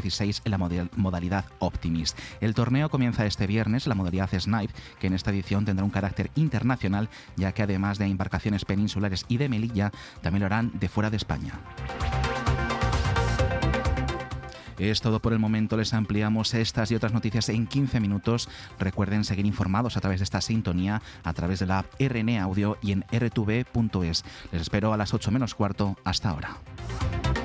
2016 en la modalidad Optimist. El torneo comienza este viernes en la modalidad Snipe, que en esta edición tendrá un carácter internacional, ya que además de embarcaciones peninsulares y de Melilla, también lo harán de fuera de España. Es todo por el momento. Les ampliamos estas y otras noticias en 15 minutos. Recuerden seguir informados a través de esta sintonía, a través de la app RN Audio y en rtv.es. Les espero a las 8 menos cuarto. Hasta ahora.